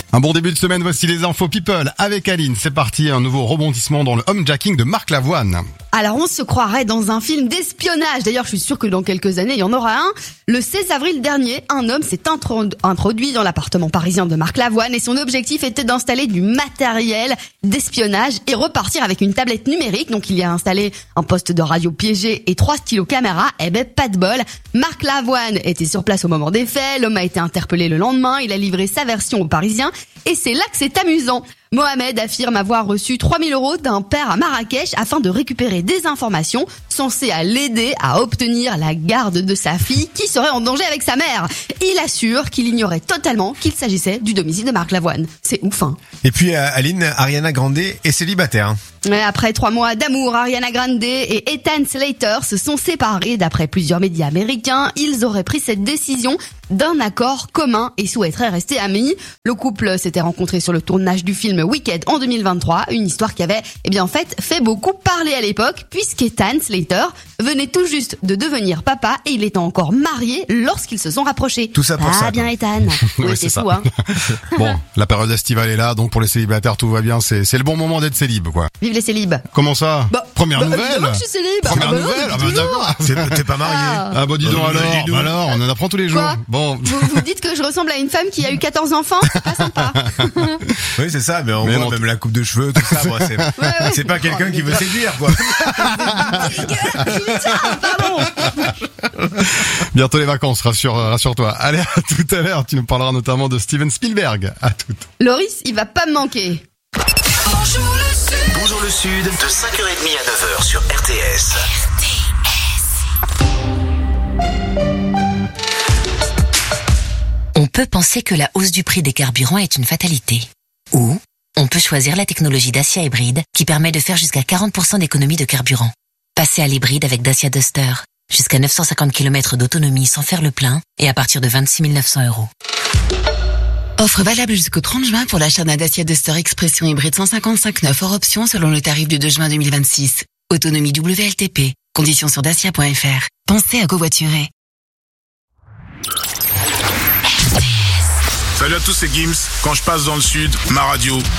Un bon début de semaine, voici les infos people avec Aline. C'est parti, un nouveau rebondissement dans le homejacking de Marc Lavoine. Alors on se croirait dans un film d'espionnage. D'ailleurs, je suis sûre que dans quelques années, il y en aura un. Le 16 avril dernier, un homme s'est introduit dans l'appartement parisien de Marc Lavoine et son objectif était d'installer du matériel d'espionnage et repartir avec une tablette numérique. Donc il y a installé un poste de radio piégé et 3 stylos caméra. Eh ben pas de bol. Marc Lavoine était sur place au moment des faits. L'homme a été interpellé le lendemain. Il a livré sa version aux Parisiens. Et c'est là que c'est amusant. Mohamed affirme avoir reçu 3 000 € d'un père à Marrakech afin de récupérer des informations censées l'aider à obtenir la garde de sa fille qui serait en danger avec sa mère. Il assure qu'il ignorait totalement qu'il s'agissait du domicile de Marc Lavoine. C'est ouf, hein. Et puis Aline, Ariana Grande est célibataire. Après 3 mois d'amour, Ariana Grande et Ethan Slater se sont séparés. D'après plusieurs médias américains, ils auraient pris cette décision d'un accord commun et souhaiteraient rester amis. Le couple s'était rencontré sur le tournage du film Wicked en 2023, une histoire qui avait en fait beaucoup parler à l'époque, puisqu'Ethan Slater venait tout juste de devenir papa et il était encore marié lorsqu'ils se sont rapprochés. Tout ça pour ça. Ah bien Ethan. Oui, c'est ça. fou, hein. Bon, la période estivale est là, donc pour les célibataires tout va bien, c'est le bon moment d'être célib, quoi. Vive les célibes. Comment ça? Première nouvelle. Évidemment que je suis célib. Première non, nouvelle. depuis toujours. T'es pas marié. Ah bah dis donc alors, on en apprend tous les jours. Quoi Bon. Vous dites que je ressemble à une femme qui a eu 14 enfants? C'est pas sympa. Oui, c'est ça, mais on voit non, même la coupe de cheveux, tout ça. Bon, c'est pas quelqu'un qui veut séduire, quoi. Pardon. Bientôt les vacances, rassure-toi. Allez, à tout à l'heure, tu nous parleras notamment de Steven Spielberg. À toutes. Loris, il va pas me manquer. Bonjour le Sud, de 5h30 à 9h sur RTS. On peut penser que la hausse du prix des carburants est une fatalité. Ou on peut choisir la technologie Dacia Hybride qui permet de faire jusqu'à 40% d'économie de carburant. Passez à l'hybride avec Dacia Duster. Jusqu'à 950 km d'autonomie sans faire le plein et à partir de 26 900 €. Offre valable jusqu'au 30 juin pour l'achat d'un Dacia Duster Expression hybride 155/9 hors option selon le tarif du 2 juin 2026. Autonomie WLTP. Conditions sur dacia.fr. Pensez à covoiturer. Salut à tous, c'est Gims. Quand je passe dans le sud, ma radio,